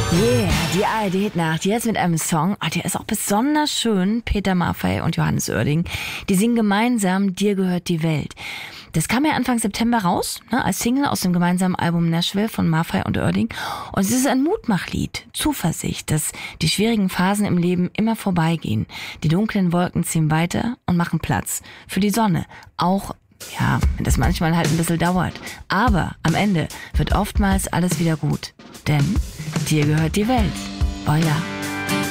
Yeah, die ARD-Nacht jetzt mit einem Song, der ist auch besonders schön. Peter Maffay und Johannes Oerding, die singen gemeinsam Dir gehört die Welt. Das kam ja Anfang September raus, als Single aus dem gemeinsamen Album Nashville von Maffay und Oerding. Und es ist ein Mutmachlied, Zuversicht, dass die schwierigen Phasen im Leben immer vorbeigehen. Die dunklen Wolken ziehen weiter und machen Platz für die Sonne, auch wenn das manchmal halt ein bisschen dauert. Aber am Ende wird oftmals alles wieder gut. Denn dir gehört die Welt. Voila.